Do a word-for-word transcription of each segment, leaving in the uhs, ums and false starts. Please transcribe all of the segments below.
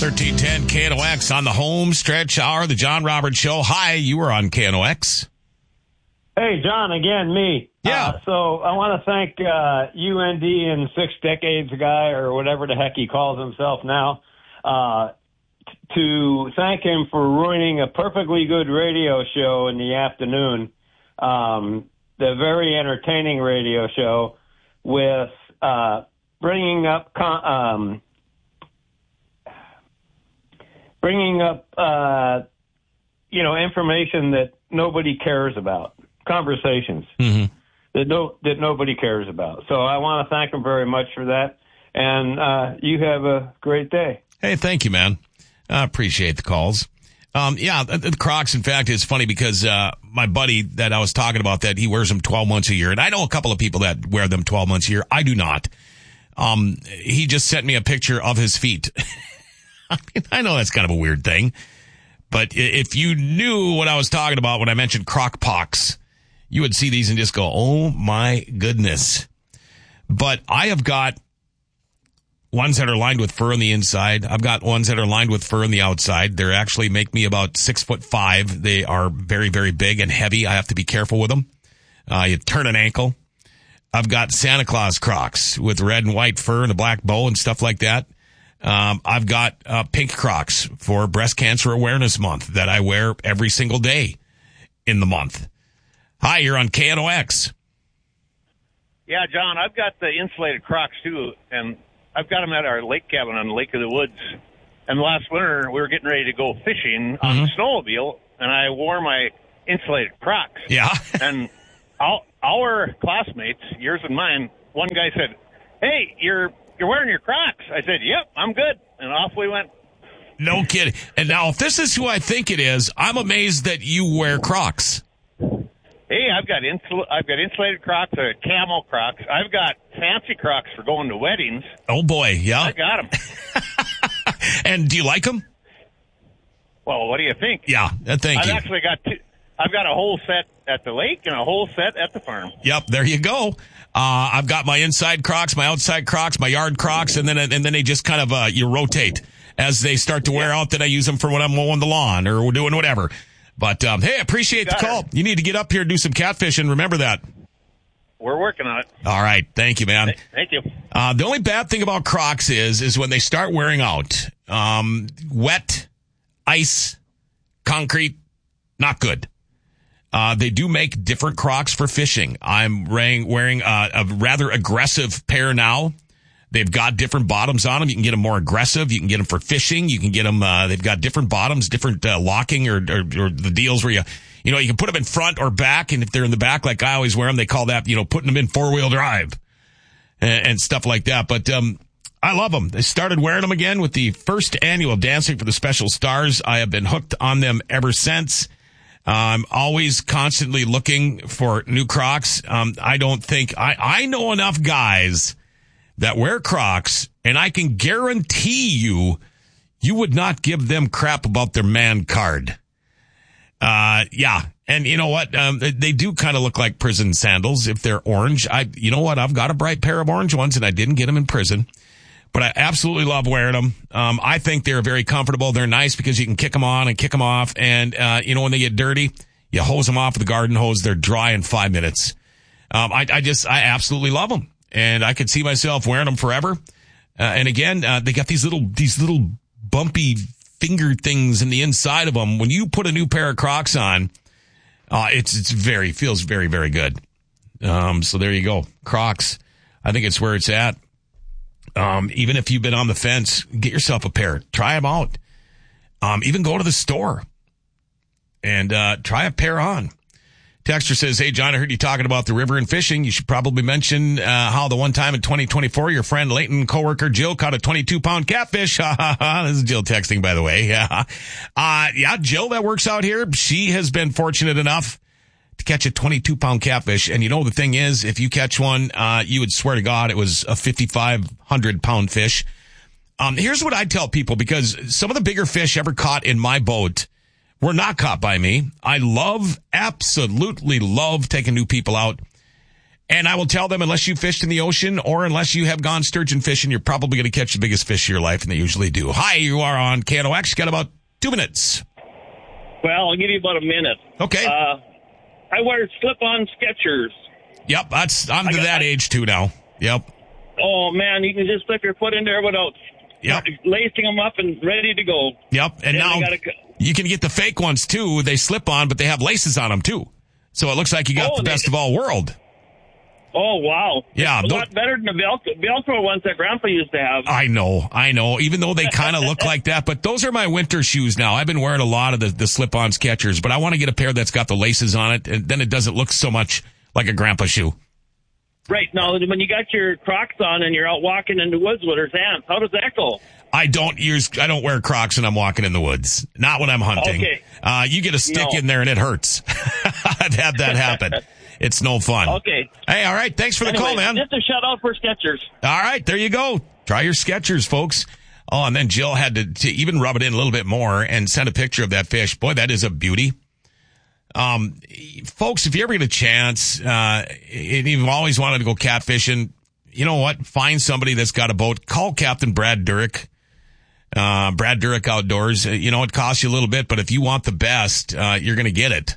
thirteen ten K N O X on the home stretch hour, the John Roberts Show. Hi, you were on K N O X. Hey, John, again, me. Yeah. Uh, so I want to thank uh, U N D and Six Decades guy, or whatever the heck he calls himself now, uh, t- to thank him for ruining a perfectly good radio show in the afternoon, um, the very entertaining radio show with uh, bringing up con- um, bringing up uh, you know information that nobody cares about. Conversations mm-hmm. that no that nobody cares about. So I want to thank him very much for that. And uh, you have a great day. Hey, thank you, man. I appreciate the calls. Um, yeah, the, the Crocs, in fact, is funny because uh, my buddy that I was talking about, that he wears them twelve months a year. And I know a couple of people that wear them twelve months a year. I do not. Um, he just sent me a picture of his feet. I mean, I know that's kind of a weird thing. But if you knew what I was talking about when I mentioned Croc Pox, you would see these and just go, oh, my goodness. But I have got ones that are lined with fur on the inside. I've got ones that are lined with fur on the outside. They actually make me about six foot five. They are very, very big and heavy. I have to be careful with them. Uh, you turn an ankle. I've got Santa Claus Crocs with red and white fur and a black bow and stuff like that. Um, I've got uh, pink Crocs for Breast Cancer Awareness Month that I wear every single day in the month. Hi, you're on K N O X. Yeah, John, I've got the insulated Crocs, too, and I've got them at our lake cabin on Lake of the Woods. And last winter, we were getting ready to go fishing on Mm-hmm. the snowmobile, and I wore my insulated Crocs. Yeah. And our, our classmates, yours and mine, one guy said, hey, you're you're wearing your Crocs. I said, yep, I'm good. And off we went. No kidding. And now, if this is who I think it is, I'm amazed that you wear Crocs. Hey, I've got insul- I've got insulated Crocs, uh, camel Crocs. I've got fancy Crocs for going to weddings. Oh, boy, yeah. I got them. And do you like them? Well, what do you think? Yeah, uh, thank I've you. actually got two. I've got a whole set at the lake and a whole set at the farm. Yep, there you go. Uh, I've got my inside Crocs, my outside Crocs, my yard Crocs, and then and then they just kind of uh, you rotate as they start to wear Yeah. out. Then I use them for when I'm mowing the lawn or doing whatever. But um, hey, appreciate the Got call. her. You need to get up here and do some catfishing. Remember that. We're working on it. All right, thank you, man. Thank you. Uh, the only bad thing about Crocs is, is when they start wearing out. Um, wet, ice, concrete, not good. Uh, they do make different Crocs for fishing. I'm wearing, wearing uh, a rather aggressive pair now. They've got different bottoms on them. You can get them more aggressive. You can get them for fishing. You can get them, uh, they've got different bottoms, different uh, locking or, or, or the deals where you, you know, you can put them in front or back. And if they're in the back, like I always wear them, they call that, you know, putting them in four-wheel drive and, and stuff like that. But um, I love them. They started wearing them again with the first annual Dancing for the Special Stars. I have been hooked on them ever since. I'm always constantly looking for new Crocs. Um, I don't think, I, I know enough guys that wear Crocs, and I can guarantee you, you would not give them crap about their man card. Uh, yeah. And you know what? Um, they do kind of look like prison sandals if they're orange. I, you know what? I've got a bright pair of orange ones, and I didn't get them in prison, but I absolutely love wearing them. Um, I think they're very comfortable. They're nice because you can kick them on and kick them off. And, uh, you know, when they get dirty, you hose them off with the garden hose. They're dry in five minutes. Um, I, I just, I absolutely love them. And I could see myself wearing them forever. Uh, and again, uh, they got these little, these little bumpy finger things in the inside of them. When you put a new pair of Crocs on, uh, it's, it's very, feels very, very good. Um, so there you go. Crocs. I think it's where it's at. Um, even if you've been on the fence, get yourself a pair, try them out. Um, even go to the store and, uh, try a pair on. Texter says, hey, John, I heard you talking about the river and fishing. You should probably mention uh, how the one time in twenty twenty-four, your friend Leighton coworker Jill caught a twenty-two pound catfish. This is Jill texting, by the way. Yeah, uh, yeah, Jill that works out here, she has been fortunate enough to catch a twenty-two pound catfish. And you know, the thing is, if you catch one, uh, you would swear to God it was a fifty-five hundred pound fish. Um, here's what I tell people, because some of the bigger fish ever caught in my boat were not caught by me. I love, absolutely love taking new people out. And I will tell them, unless you fished in the ocean or unless you have gone sturgeon fishing, you're probably going to catch the biggest fish of your life, and they usually do. Hi, you are on K N O X. You got about two minutes. Well, I'll give you about a minute. Okay. Uh, I wear slip-on Skechers. Yep, that's I'm I to got, that I, age too now. Yep. Oh, man, you can just slip your foot in there without yep. lacing them up and ready to go. Yep, and, and now gotta, you can get the fake ones too. They slip on, but they have laces on them too. So it looks like you got oh, the best they, of all world. Oh, wow. Yeah. It's a lot better than the Velcro, Velcro ones that Grandpa used to have. I know, I know, even though they kind of look like that. But those are my winter shoes now. I've been wearing a lot of the, the slip-on Skechers, but I want to get a pair that's got the laces on it, and then it doesn't look so much like a grandpa shoe. Right. Now, when you got your Crocs on and you're out walking in the woods with there's ants, how does that go? I don't use, I don't wear Crocs when I'm walking in the woods. Not when I'm hunting. Okay. Uh, you get a stick no. in there and it hurts. I've had that happen. It's no fun. Okay. Hey, all right. Thanks for the anyway, call, man. Just a shout out for Skechers. All right. There you go. Try your Skechers, folks. Oh, and then Jill had to, to even rub it in a little bit more and send a picture of that fish. Boy, that is a beauty. Um, folks, if you ever get a chance, uh, and you've always wanted to go catfishing, you know what? Find somebody that's got a boat. Call Captain Brad Durick. Uh, Brad Durick Outdoors. You know, it costs you a little bit, but if you want the best, uh, you're going to get it.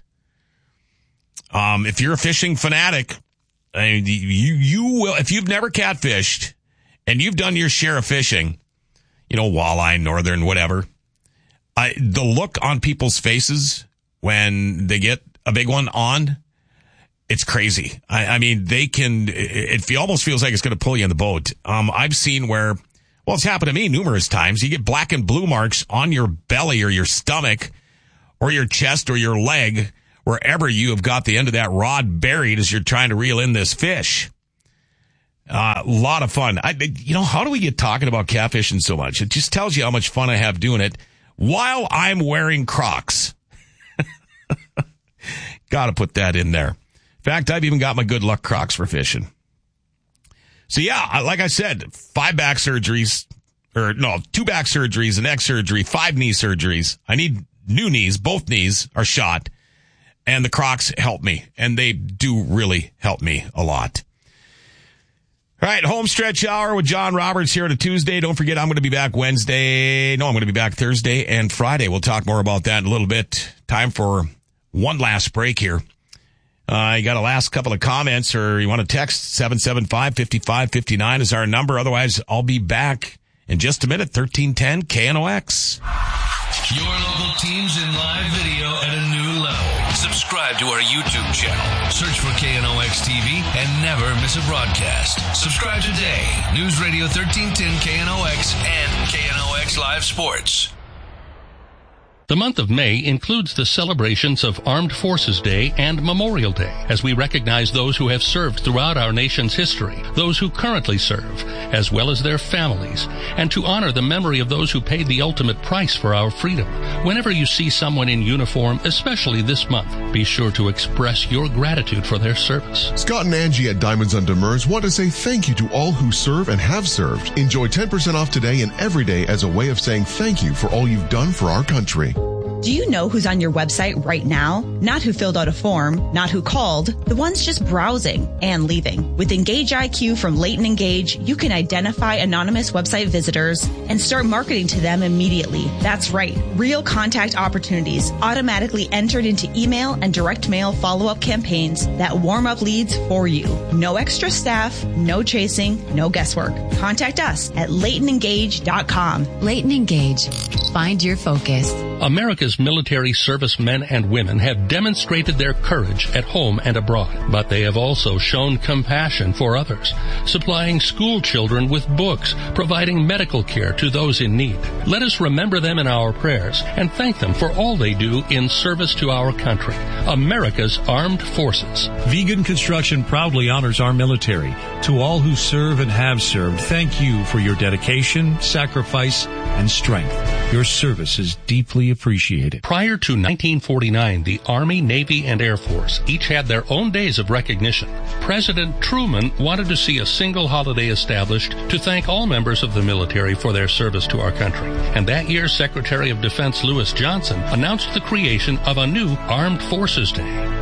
Um, if you're a fishing fanatic, I mean, you, you will, if you've never catfished and you've done your share of fishing, you know, walleye, northern, whatever, I, the look on people's faces when they get a big one on, it's crazy. I, I mean, they can, it, it almost feels like it's going to pull you in the boat. Um, I've seen where, well, it's happened to me numerous times. You get black and blue marks on your belly or your stomach or your chest or your leg, wherever you have got the end of that rod buried as you're trying to reel in this fish. A uh, lot of fun. I, you know, how do we get talking about catfishing so much? It just tells you how much fun I have doing it while I'm wearing Crocs. Got to put that in there. In fact, I've even got my good luck Crocs for fishing. So yeah, like I said, five back surgeries, or no, two back surgeries, an neck surgery, five knee surgeries. I need new knees. Both knees are shot. And the Crocs help me, and they do really help me a lot. All right, home stretch hour with John Roberts here on a Tuesday. Don't forget, I'm going to be back Wednesday. No, I'm going to be back Thursday and Friday. We'll talk more about that in a little bit. Time for one last break here. Uh, you got a last couple of comments, or you want to text seven seven five, five five five nine is our number. Otherwise, I'll be back in just a minute. thirteen ten K N O X. Your local teams in live video at a new level. Subscribe to our YouTube channel. Search for K N O X T V and never miss a broadcast. Subscribe today. News Radio thirteen ten K N O X and K N O X Live Sports. The month of May includes the celebrations of Armed Forces Day and Memorial Day, as we recognize those who have served throughout our nation's history, those who currently serve, as well as their families, and to honor the memory of those who paid the ultimate price for our freedom. Whenever you see someone in uniform, especially this month, be sure to express your gratitude for their service. Scott and Angie at Diamonds on Demers want to say thank you to all who serve and have served. Enjoy ten percent off today and every day as a way of saying thank you for all you've done for our country. Do you know who's on your website right now? Not who filled out a form, not who called, the ones just browsing and leaving. With Engage I Q from Leighton Engage, you can identify anonymous website visitors and start marketing to them immediately. That's right. Real contact opportunities automatically entered into email and direct mail follow-up campaigns that warm up leads for you. No extra staff, no chasing, no guesswork. Contact us at leighton engage dot com. Leighton Engage. Find your focus. America's military servicemen and women have demonstrated their courage at home and abroad, but they have also shown compassion for others, supplying school children with books, providing medical care to those in need. Let us remember them in our prayers and thank them for all they do in service to our country, America's armed forces. Vegan Construction proudly honors our military. To all who serve and have served, thank you for your dedication, sacrifice, and strength. Your service is deeply appreciated. Prior to nineteen forty-nine, the Army, Navy, and Air Force each had their own days of recognition. President Truman wanted to see a single holiday established to thank all members of the military for their service to our country. And that year, Secretary of Defense Lewis Johnson announced the creation of a new Armed Forces Day.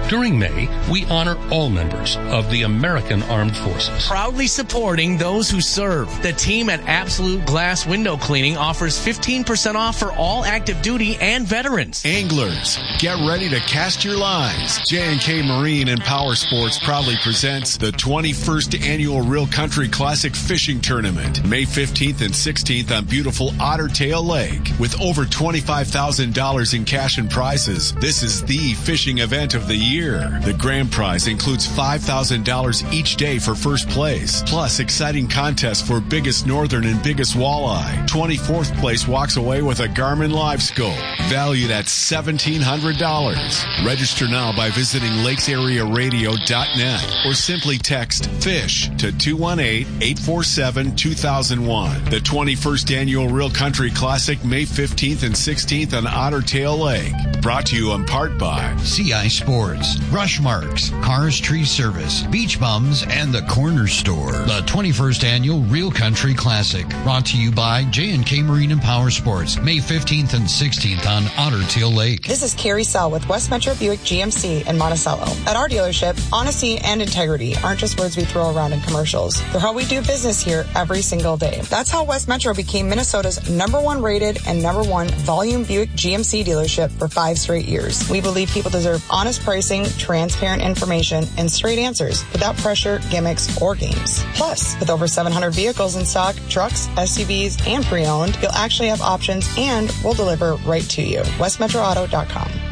During May, we honor all members of the American Armed Forces. Proudly supporting those who serve. The team at Absolute Glass Window Cleaning offers fifteen percent off for all active duty and veterans. Anglers, get ready to cast your lines. J and K Marine and Power Sports proudly presents the twenty-first Annual Real Country Classic Fishing Tournament, May fifteenth and sixteenth on beautiful Otter Tail Lake. With over twenty-five thousand dollars in cash and prizes, this is the fishing event of the year. The grand prize includes five thousand dollars each day for first place, plus exciting contests for biggest northern and biggest walleye. twenty-fourth place walks away with a Garmin Live Scope, valued at seventeen hundred dollars. Register now by visiting lakes area radio dot net or simply text FISH to two one eight, eight four seven, two thousand one. The twenty-first Annual Real Country Classic, May fifteenth and sixteenth on Otter Tail Lake. Brought to you in part by C I Sports, Rush Marks, Cars Tree Service, Beach Bums, and the Corner Store. The twenty-first Annual Real Country Classic, brought to you by J and K Marine and Power Sports, May fifteenth and sixteenth on Otter Tail Lake. This is Carrie Sell with West Metro Buick G M C in Monticello. At our dealership, honesty and integrity aren't just words we throw around in commercials. They're how we do business here every single day. That's how West Metro became Minnesota's number one rated and number one volume Buick G M C dealership for five straight years. We believe people deserve honest pricing, transparent information, and straight answers without pressure, gimmicks, or games. Plus, with over seven hundred vehicles in stock, trucks, S U Vs, and pre-owned, you'll actually have options and we'll deliver right to you. west metro auto dot com.